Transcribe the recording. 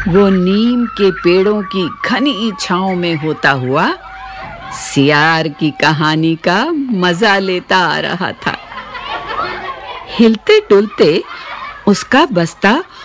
वो नीम के पेड़ों की घनी छांव में होता हुआ सियार की कहानी का मजा लेता आ रहा था। हिलते डुलते उसका बस्ता